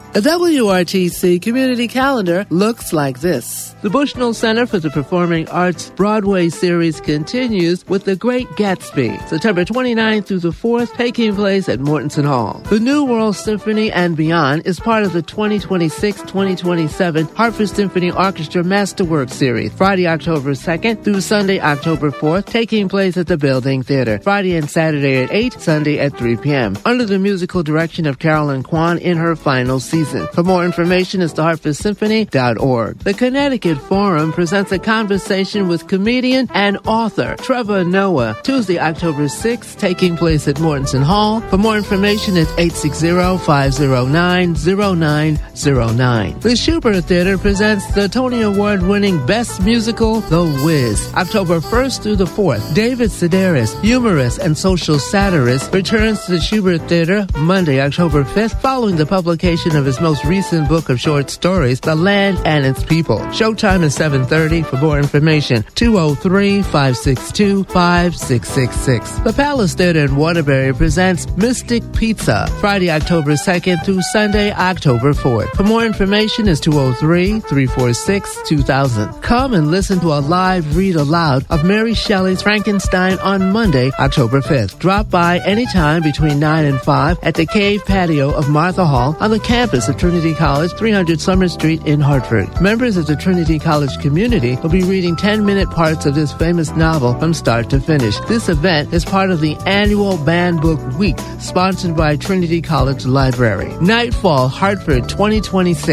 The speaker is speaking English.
A WRTC community calendar looks like this. The Bushnell Center for the Performing Arts Broadway series continues with The Great Gatsby, September 29th through the 4th, taking place at Mortensen Hall. The New World Symphony and Beyond is part of the 2026-2027 Hartford Symphony Orchestra Masterwork Series, Friday, October 2nd through Sunday, October 4th, taking place at the Building Theater, Friday and Saturday at 8, Sunday at 3 p.m., under the musical direction of Carolyn Kwan in her final season. For more information, it's thehartfordsymphony.org. The Connecticut Forum presents a conversation with comedian and author Trevor Noah, Tuesday, October 6th, taking place at Mortensen Hall. For more information, it's 860-509-0909. The Shubert Theater presents the Tony Award-winning Best Musical, The Wiz. October 1st through the 4th, David Sedaris, humorist and social satirist, returns to the Shubert Theater Monday, October 5th, following the publication of his most recent book of short stories, The Land and Its People. Showtime is 7:30. For more information, 203-562-5666. The Palace Theater in Waterbury presents Mystic Pizza, Friday, October 2nd through Sunday, October 4th. For more information, is 203-346-2000. Come and listen to a live read aloud of Mary Shelley's Frankenstein on Monday, October 5th. Drop by anytime between 9 and 5 at the Cave Patio of Martha Hall on the campus of Trinity College, 300 Summer Street in Hartford. Members of the Trinity College community will be reading 10-minute parts of this famous novel from start to finish. This event is part of the annual Banned Book Week, sponsored by Trinity College Library. Nightfall, Hartford 2026.